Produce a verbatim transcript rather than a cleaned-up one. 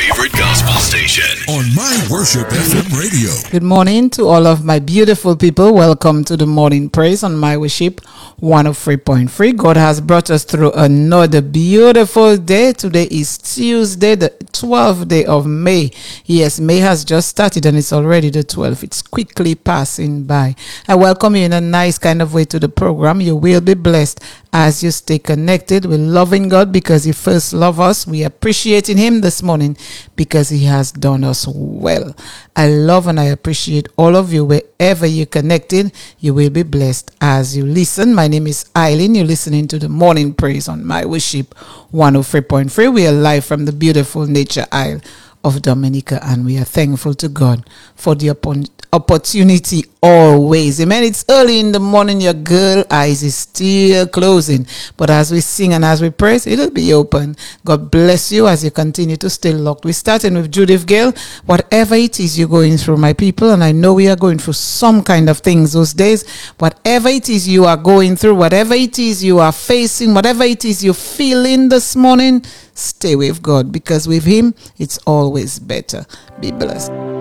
favorite gospel station on My Worship F M Radio. Good morning to all of my beautiful people. Welcome to the morning praise on My Worship one oh three point three. God has brought us through another beautiful day. Today is Tuesday, the twelfth day of May. Yes, May has just started and it's already the twelfth. It's quickly passing by. I welcome you in a nice kind of way to the program. You will be blessed as you stay connected. We're loving God because He first loved us. We appreciating Him this morning because He has done us well. I love and I appreciate all of you wherever you're connected. You will be blessed as you listen. My name is Eileen. You're listening to the morning praise on My Worship one oh three point three. We are live from the beautiful Nature Isle of Dominica, and we are thankful to God for the oppor- opportunity always. Amen. It's early in the morning. Your girl eyes is still closing, but as we sing and as we praise, it'll be open. God bless you as you continue to stay locked. We're starting with Judith Gale. Whatever it is you're going through, my people, and I know we are going through some kind of things those days, whatever it is you are going through, whatever it is you are facing, whatever it is you're feeling this morning, stay with God, because with Him it's always better. Be blessed.